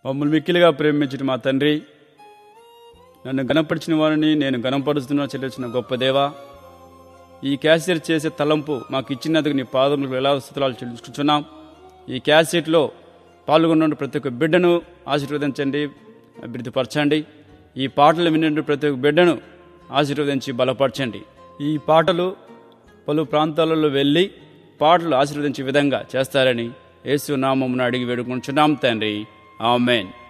మమ్మల్ని మిక్కిలిగా ప్రేమించిన మా తండ్రి, నన్ను గణపరిచిన వారిని నేను గణపరుస్తున్నా చెల్లించిన గొప్ప దేవా, ఈ క్యాసెట్ చేసే తలంపు మాకు ఇచ్చినందుకు నీ పాదములకు వేలాది స్తుతులు చెల్లించుకుంటున్నాం. ఈ క్యాసెట్లో పాల్గొన్న ప్రతి ఒక్క బిడ్డను ఆశీర్వదించండి, అభివృద్ధిపరచండి. ఈ పాటలు వినే ప్రతి ఒక్క బిడ్డను ఆశీర్వదించి బలపరచండి. ఈ పాటలు పలు ప్రాంతాలలో వెళ్ళి పాటలు ఆశీర్వదించే విధంగా చేస్తారని యేసు నామమున అడిగి వేడుకుంటున్నాం తండ్రి. ఆమేన్.